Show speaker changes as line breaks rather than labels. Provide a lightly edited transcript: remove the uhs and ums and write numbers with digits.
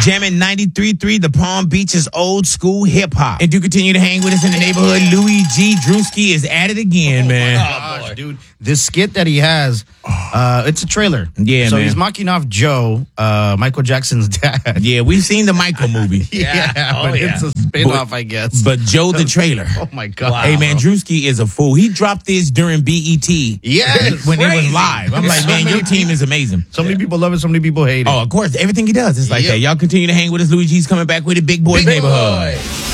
Jamming 93.3, the Palm Beach's old school hip hop. And do continue to hang with us in the neighborhood. Louis G. Drewski is at it again, man.
Gosh, dude. This skit that he has, it's a trailer.
Yeah,
so
man.
he's mocking off Joe, Michael Jackson's dad.
Yeah, we've seen the Michael movie.
It's a spin-off, I guess.
But Joe the trailer.
Oh, my God.
Wow, hey, man, Drewski is a fool. He dropped this during BET.
Yes.
When it was live. I'm like, man, your team is amazing.
So many people love it, so many people hate it.
Oh, of course. Everything he does is like that. Y'all continue to hang with us. Louis G's coming back with it. Big Boys Neighborhood.